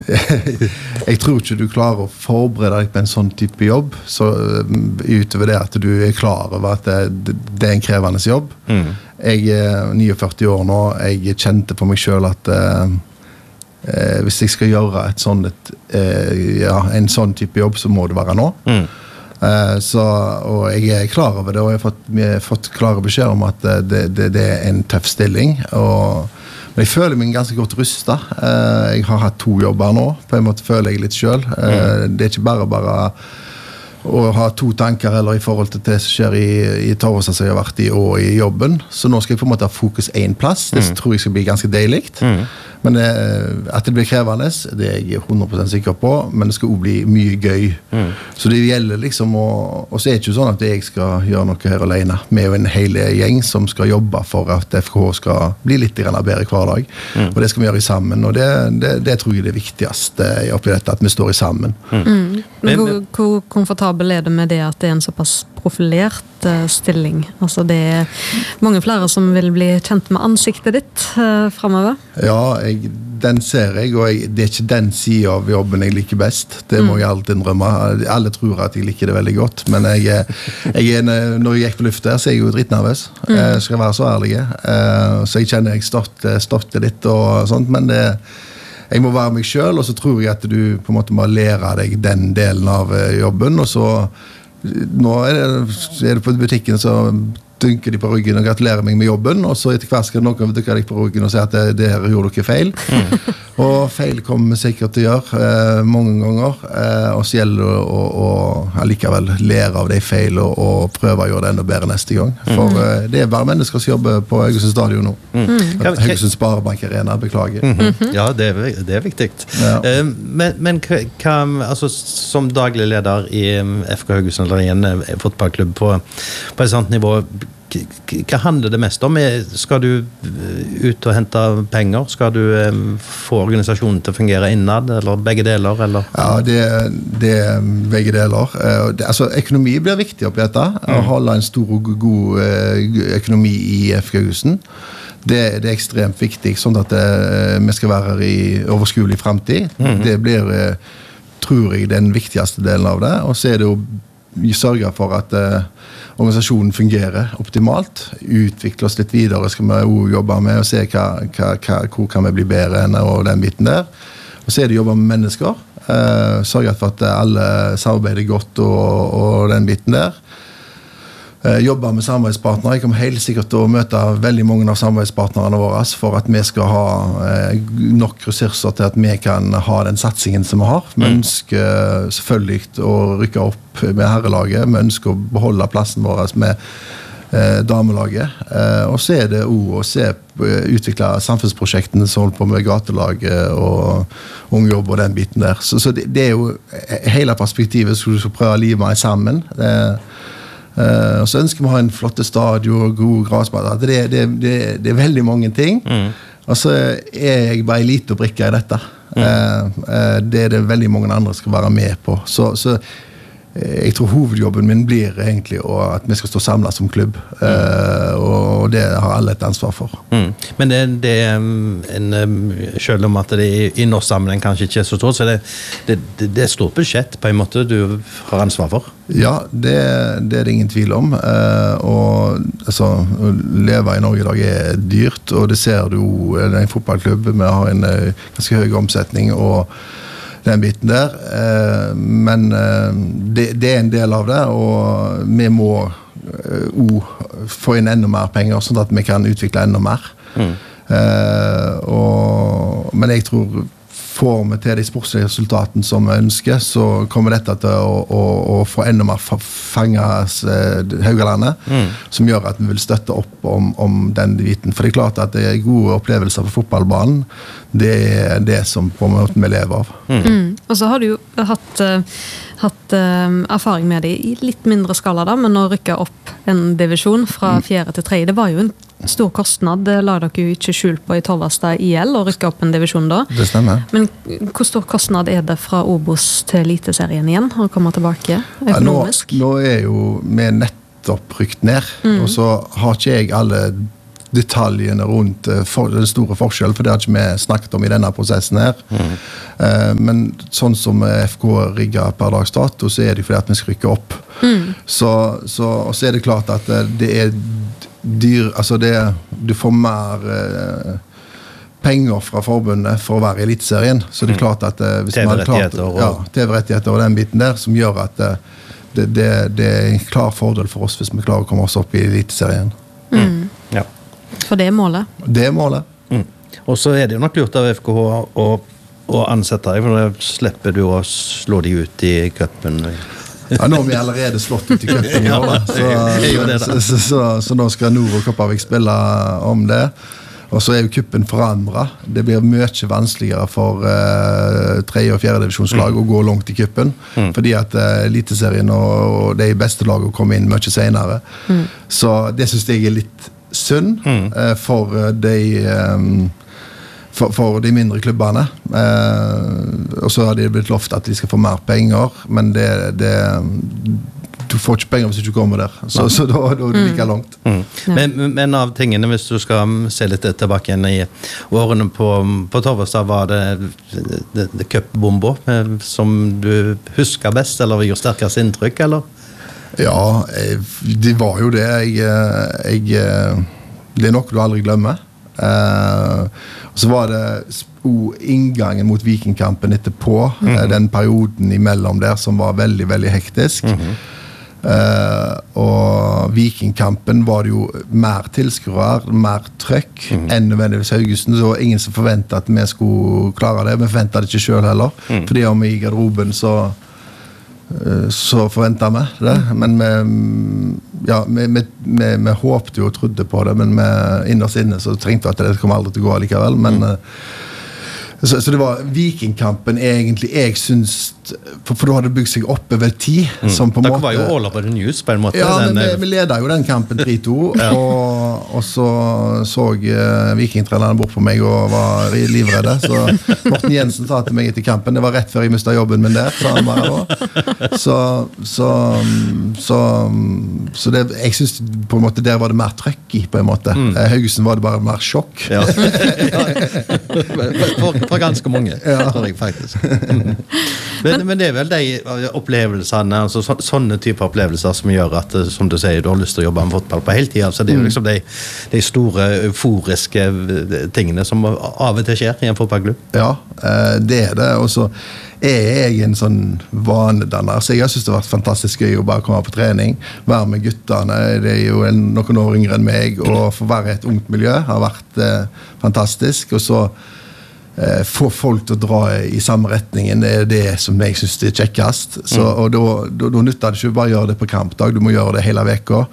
Jeg tror ikke du klarer å forberede deg på en sånn type jobb, så utover det at du klar over at det en krevende jobb. Jeg 49 år nå, jeg kjente på meg selv at hvis jeg skal gjøre en sånn type jobb, så må det være nå. Og jeg klar over det, og vi har fått klare beskjed om at det en tøff stilling, men jeg føler meg ganske godt rustet. Jeg har hatt 2 jobber nå, på en måte føler jeg litt selv. Det ikke bare å ha 2 tanker eller i forhold til det som skjer i Torvastad som jeg har vært i og i jobben. Så nå skal jeg på en måte ha fokus 1 plass. Det tror jeg skal bli ganske deiligt. Men at det blir krevende, det er jeg 100% sikker på, men det skal også bli mye gøy. Så det gjelder liksom og så det ikke sånn at jeg skal gjøre noe her alene. Vi jo en hele gjeng som skal jobbe for at FKH skal bli litt bedre hver dag. Og det skal vi gjøre sammen, og det tror jeg er det viktigste oppi dette, at vi står sammen. Men hvor komfortabel er det med det at det en såpass profilert stilling? Altså det mange flere som vil bli kjent med ansiktet ditt fremover? Ja, den ser jeg, og det ikke den siden av jobben jeg liker best. Det må jeg alltid innrømme. Alle tror at jeg liker det veldig godt, men når jeg gikk på lufta, så er jeg jo drittnervøs. Jeg skal være så ærlig. Så jeg kjenner jeg stotter litt og sånt, men jeg må være meg selv, og så tror jeg at du på en måte må lære deg den delen av jobben, og så nå er det på butikken så dynker de på ryggen og gratulerer meg med jobben, og så etter hvert skal noen dykke deg på ryggen og si at det her gjorde dere feil. Og feil kommer vi sikkert til å gjøre mange ganger, og så gjelder det å allikevel lære av de feil og prøve å gjøre det enda bedre neste gang. For det bare mennesker som jobber på Haugesund Stadion nå. Haugesund Sparebank Arena, beklager. Ja, det er viktig. Ja. Men hva, altså, som daglig leder i FK Haugesund, eller i en fotballklubb på et sånt nivå, hva handler det mest om? Skal du ut og hente penger? Skal du få organisasjonen til å fungere innad, eller begge deler? Eller? Ja, det er begge deler. Altså, økonomi blir viktig oppi dette. Å holde en stor og god økonomi i FK Haugesund. Det er ekstremt viktig, sånn at vi skal være her i overskuelig fremtid. Det blir, tror jeg, den viktigste delen av det. Og så er det å sørge for at organisasjonen fungerer optimalt, utvikle oss litt videre, skal vi jo jobbe med og se hvor kan vi bli bedre enn og den biten der. Og så er det å jobbe med mennesker, sørge for at alle samarbeider godt og den biten der. Jobbe med samarbeidspartnere. Jeg kommer helt sikkert til å møte veldig mange av samarbeidspartnerne våre for at vi skal ha nok ressurser til at vi kan ha den satsingen som vi har. Vi ønsker selvfølgelig å rykke opp med herrelaget. Vi ønsker å beholde plassen vår med damelaget. Og så er det å utvikle samfunnsprosjektene som holder på med gatelaget og ungjobb og den biten der. Så det er jo hele perspektivet som du skal prøve å lime sammen. Og så ønsker vi å ha en flotte stadion og god grasbane. Det er veldig mange ting. Og så er jeg bare en liten brikke i dette. Det er det veldig mange andre skal være med på. Så jeg tror hovedjobben min blir egentlig at vi skal stå samlet som klubb. Og det har alle et ansvar for. Men det selv om at det i norsk sammenheng kanskje ikke er så stort, så det er et stort budsjett på en måte du har ansvar for. Ja, det er det ingen tvil om. Og altså, å leve i Norge i dag er dyrt, og det ser du jo, det er en fotballklubb, vi har en ganske høy omsetning, og den biten der, men det er en del av det, og vi må få inn enda mer penger, sånn at vi kan utvikle enda mer. Men jeg tror får vi til de sportslige resultatene som vi ønsker, så kommer dette til å få enda mer fanget Haugalandet, som gjør at vi vil støtte opp om den biten. For det er klart at det er gode opplevelser på fotballbanen. Det er det som på en måte vi lever av. Og så har du jo hatt erfaring med det i litt mindre skala da, men å rykke opp en divisjon fra 4. til 3. Det var jo en stor kostnad, det la dere jo ikke skjul på i Torvastad IL å rykke opp en divisjon da. Det stemmer. Men hvor stor kostnad er det fra Obos til Eliteserien igjen å komme tilbake økonomisk? Nå er jo vi nettopp rykt ned, og så har ikke jeg alle detaljene rundt den store forskjellen, for det har ikke vi snakket om i denne prosessen her. Men sånn som FK rigger per dags dato, så det fordi at vi skal rykke opp. Og så det klart at det dyr, altså du får mer penger fra forbundet for å være i eliteserien, så det klart at hvis TV-rettigheter og den biten der, som gjør at det en klar fordel for oss hvis vi klarer å komme oss opp i eliteserien. Ja. For det målet? Det målet. Og så det jo nok lurt av FKH å ansette deg, for da slipper du å slå deg ut i cupen. Ja, nå har vi allerede slått ut i cupen i år, så nå skal Nord og Kopervik spille om det. Og så jo kuppen forandret. Det blir mye vanskeligere for 3. og 4. divisjonslag å gå langt i kuppen, fordi at eliteserien og de beste lagene kommer inn mye senere. Så det synes jeg litt synd for de mindre klubbene. Og så har de blitt lovt at de skal få mer penger, men du får ikke penger hvis du ikke kommer der. Så da du like langt. Men av tingene, hvis du skal se litt tilbake igjen i årene på Torvastad, var det cupbomba som du husker best, eller gjør sterkest inntrykk, eller? Ja, det var jo det. Det noe du aldri glemmer. Så var det inngangen mot Vikingkampen etterpå, den perioden imellom der som var veldig, veldig hektisk. Og Vikingkampen var det jo mer tilskuere, mer trøkk enn nødvendigvis Haugesund, så ingen som forventet at vi skulle klare det. Vi forventet det ikke selv heller, fordi om i garderoben så forventet vi det, men vi håpte jo og trodde på det, men innerst inne så trengte vi at det kom aldri til å gå likevel, men så det var Vikingkampen egentlig, jeg synes, for da hadde det bygd seg opp over tid, som på en måte... Dere var jo all over the news på en måte. Ja, men vi ledet jo den kampen 3-2, og så Vikingtreneren bort på meg og var livredde, så Morten Jensen sa til meg etter kampen, det var rett før jeg mistet jobben min der, sa han bare da. Så det, jeg synes på en måte der var det mer trøkk i, på en måte. Haugesund var det bare mer sjokk. Ja. For ganske mange, tror jeg faktisk. Men det vel de opplevelsene, altså sånne typer opplevelser som gjør at, som du sier, du har lyst til å jobbe med fotball på heltid. Altså det jo liksom de store euforiske tingene som av og til skjer i en fotballklubb. Ja, det det. Og så jeg en sånn vanedanner, så jeg synes det har vært fantastisk gøy å bare komme på trening, være med guttene, det jo noen år yngre enn meg, og få være i et ungt miljø har vært fantastisk, og så få folk til å dra i samme retningen, det det som jeg synes det kjekkest. Og da nytter det ikke bare å gjøre det på kampdag, du må gjøre det hele veka.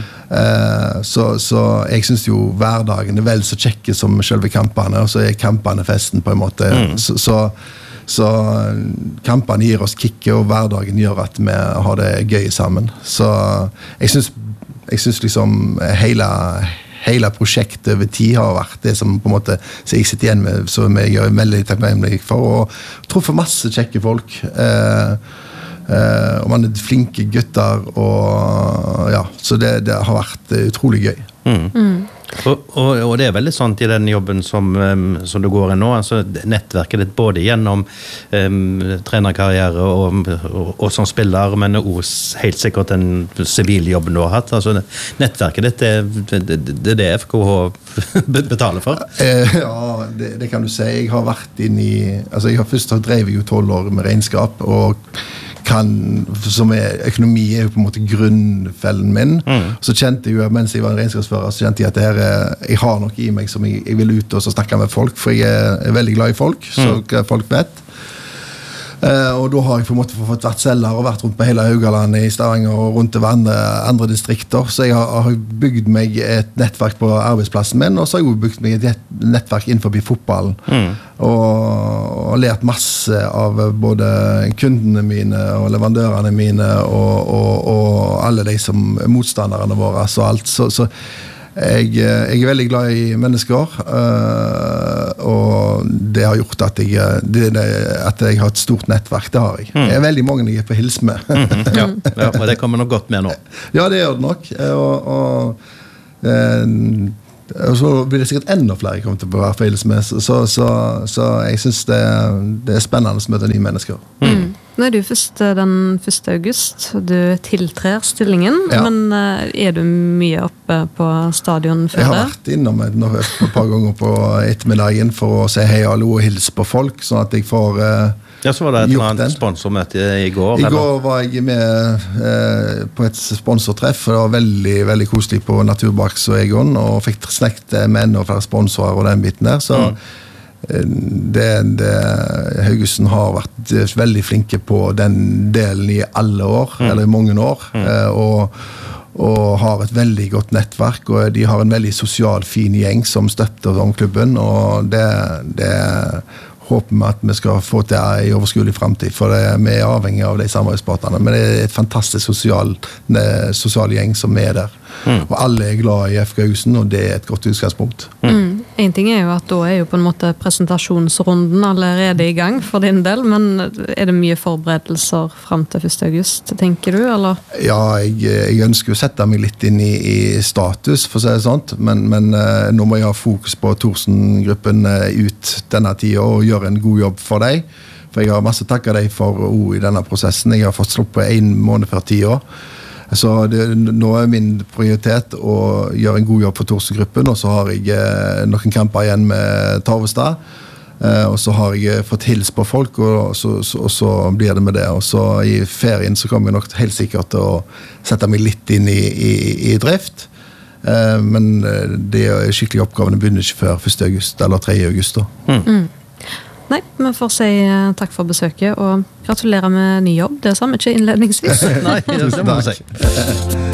Så jeg synes jo hverdagen vel så kjekke som selve kampene, og så kampene festen på en måte. Så kampene gir oss kikke, og hverdagen gjør at vi har det gøy sammen. Så jeg synes liksom hele prosjektet over tid har vært det som på en måte så jeg sitter igjen med, så jeg gjør veldig takknemlig for, og tror for masse kjekke folk, og man flinke gutter, og ja, så det har vært utrolig gøy. Og det veldig sånn i den jobben som du går i nå, altså nettverket ditt både gjennom trenerkarriere og som spiller, men også helt sikkert den sivile jobben du har hatt, altså nettverket ditt det FKH betaler for? Ja, det kan du si. Jeg har vært inn i, altså jeg har først drevet jo 12 år med regnskap, og som økonomi jo på en måte grunnfellen min. Så kjente jeg jo, mens jeg var en regnskapsfører, så kjente jeg at jeg har noe i meg som jeg vil ut og snakke med folk, for jeg veldig glad i folk, så folk vet. Og da har jeg på en måte fått vært selger og vært rundt på hele Haugaland i Stavanger og rundt over andre distrikter, så jeg har bygd meg et nettverk på arbeidsplassen min, og så har jeg jo bygd meg et nettverk innenfor fotballen, og lært masse av både kundene mine og leverandørene mine og alle de som motstanderne våre og alt, så jeg veldig glad i mennesker, og det har gjort at jeg har et stort nettverk, det har jeg. Jeg veldig mange jeg på hils med. Ja, og det kommer nok godt med nå. Ja, det gjør det nok. Og Og så blir det sikkert enda flere kommer til å være feilsmed, så jeg synes det spennende å møte nye mennesker. Nå er du først den 1. august, du tiltrer stillingen, men er du mye oppe på stadion før det? Jeg har vært innom et par ganger på ettermiddagen for å si hei, hallo og hilse på folk, sånn at jeg får så var det et annet sponsormøte i går? I går var jeg med på et sponsortreff, det var veldig, veldig koselig på Naturbaks og Egon, og fikk snakket med enda flere sponsorer og den biten der, så Haugesund har vært veldig flinke på den delen i alle år, eller i mange år, og har et veldig godt nettverk, og de har en veldig sosial, fin gjeng som støtter om klubben, og det håper vi at vi skal få til i overskuelig fremtid, for vi avhengig av de samarbeidspartnerne, men det et fantastisk sosial gjeng som der. Og alle glad i FK Haugesund, og det et godt utgangspunkt. En ting jo at da jo på en måte presentasjonsrunden allerede i gang for din del, men det mye forberedelser frem til 1. august, tenker du, eller? Ja, jeg ønsker å sette meg litt inn i status, for å si det sånt, men nå må jeg ha fokus på Thorsen-gruppen ut denne tiden, og gjøre en god jobb for deg. For jeg har masse takket deg for i denne prosessen. Jeg har fått sluppet 1 måned før 10 år. Så nå min prioritet å gjøre en god jobb for Thorsen-gruppen, og så har jeg noen kamper igjen med Tarvestad, og så har jeg fått hils på folk, og så blir det med det. Og så i ferien så kommer jeg nok helt sikkert til å sette meg litt inn i drift, men det skikkelige oppgavene begynner ikke før 1. august, eller 3. august da. Nei, vi får si takk for besøket, og gratulerer med ny jobb. Det sa vi ikke innledningsvis. Nei, det må vi si.